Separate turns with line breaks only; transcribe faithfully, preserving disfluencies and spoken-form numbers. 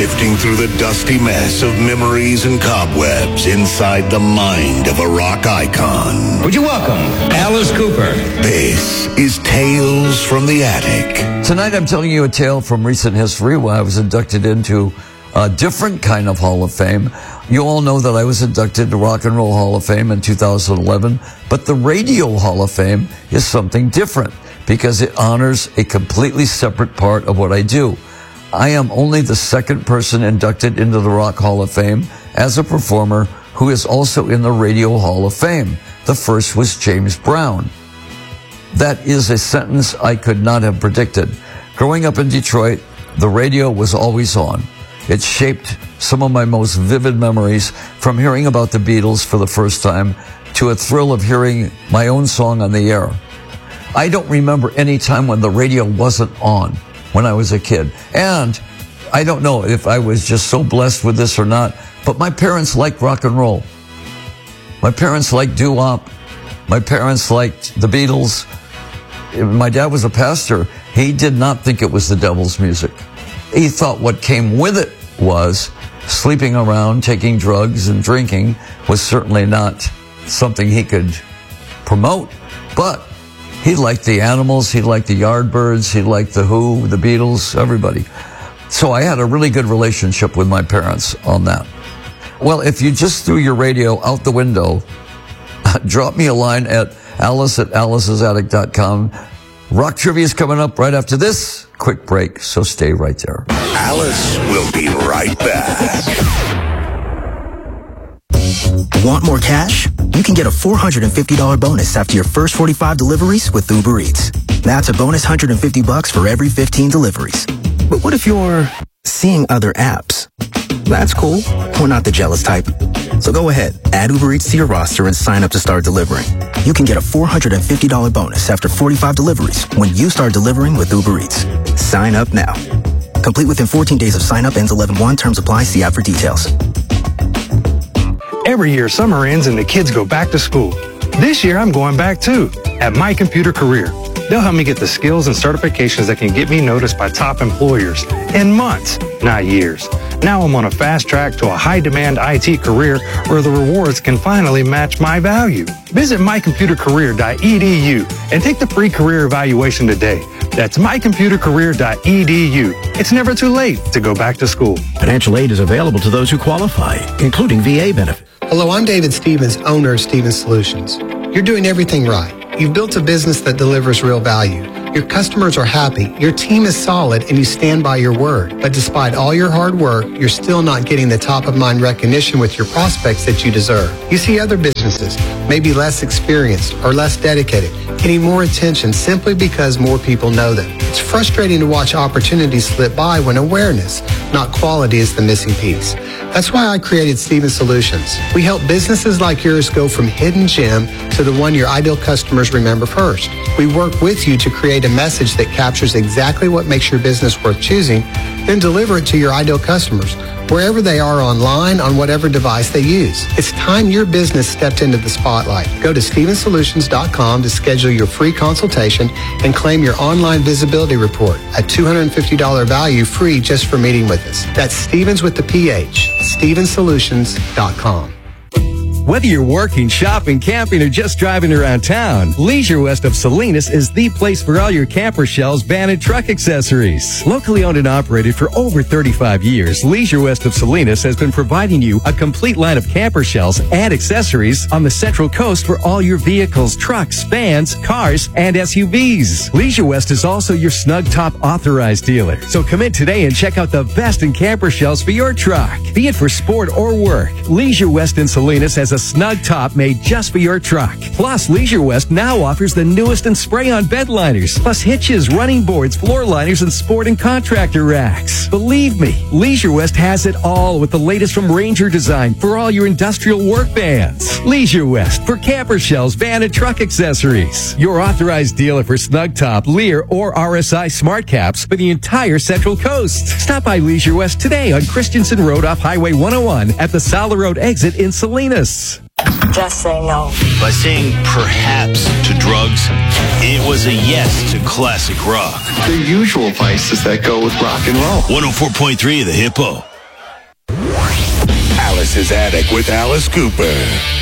sifting through the dusty mess of memories and cobwebs inside the mind of a rock icon.
Would you welcome Alice Cooper?
This is Tales from the Attic.
Tonight I'm telling you a tale from recent history where I was inducted into a different kind of Hall of Fame. You all know that I was inducted to Rock and Roll Hall of Fame in two thousand eleven, but the Radio Hall of Fame is something different because it honors a completely separate part of what I do. I am only the second person inducted into the Rock Hall of Fame as a performer who is also in the Radio Hall of Fame. The first was James Brown. That is a sentence I could not have predicted. Growing up in Detroit, the radio was always on. It shaped some of my most vivid memories, from hearing about the Beatles for the first time to a thrill of hearing my own song on the air. I don't remember any time when the radio wasn't on when I was a kid. And I don't know if I was just so blessed with this or not, but my parents liked rock and roll. My parents liked doo-wop. My parents liked the Beatles. My dad was a pastor. He did not think it was the devil's music. He thought what came with it was sleeping around, taking drugs, and drinking was certainly not something he could promote. But he liked the Animals, he liked the Yardbirds, he liked the Who, the Beatles, everybody. So I had a really good relationship with my parents on that. Well, if you just threw your radio out the window, drop me a line at alice at alice's attic dot com. Rock Trivia is coming up right after this quick break, so stay right there.
Alice will be right back.
Want more cash? You can get a four hundred fifty dollars bonus after your first forty-five deliveries with Uber Eats. That's a bonus one hundred fifty bucks for every fifteen deliveries. But what if you're seeing other apps? That's cool. We're not the jealous type. So go ahead, add Uber Eats to your roster and sign up to start delivering. You can get a four hundred fifty dollars bonus after forty-five deliveries when you start delivering with Uber Eats. Sign up now. Complete within fourteen days of sign up, ends eleven one. Terms apply. See app for details.
Every year, summer ends and the kids go back to school. This year, I'm going back too, at My Computer Career. They'll help me get the skills and certifications that can get me noticed by top employers in months, not years. Now I'm on a fast track to a high-demand I T career where the rewards can finally match my value. Visit my computer career dot e d u and take the free career evaluation today. That's my computer career dot e d u. It's never too late to go back to school.
Financial aid is available to those who qualify, including V A benefits.
Hello, I'm David Stevens, owner of Stevens Solutions. You're doing everything right. You've built a business that delivers real value. Your customers are happy, your team is solid, and you stand by your word. But despite all your hard work, you're still not getting the top-of-mind recognition with your prospects that you deserve. You see other businesses, maybe less experienced or less dedicated, getting more attention simply because more people know them. It's frustrating to watch opportunities slip by when awareness, not quality, is the missing piece. That's why I created Stevens Solutions. We help businesses like yours go from hidden gem to the one your ideal customers remember first. We work with you to create a message that captures exactly what makes your business worth choosing, then deliver it to your ideal customers, wherever they are online, on whatever device they use. It's time your business stepped into the spotlight. Go to stevens solutions dot com to schedule your free consultation and claim your online visibility report, a two hundred fifty dollars value free just for meeting with us. That's Stevens with the P H, stevens solutions dot com.
Whether you're working, shopping, camping, or just driving around town, Leisure West of Salinas is the place for all your camper shells, van, and truck accessories. Locally owned and operated for over thirty-five years, Leisure West of Salinas has been providing you a complete line of camper shells and accessories on the Central Coast for all your vehicles, trucks, vans, cars, and S U Vs. Leisure West is also your Snug Top authorized dealer. So come in today and check out the best in camper shells for your truck. Be it for sport or work, Leisure West in Salinas has a Snug Top made just for your truck. Plus, Leisure West now offers the newest in spray-on bed liners, plus hitches, running boards, floor liners, and sport and contractor racks. Believe me, Leisure West has it all with the latest from Ranger Design for all your industrial work vans. Leisure West for camper shells, van, and truck accessories. Your authorized dealer for Snug Top, Lear, or R S I Smart Caps for the entire Central Coast. Stop by Leisure West today on Christensen Road off Highway one oh one at the Sala Road exit in Salinas.
Just say no.
By saying perhaps to drugs, it was a yes to classic rock.
The usual vices that go with rock and roll.
one oh four point three The Hippo.
This is Attic with Alice Cooper.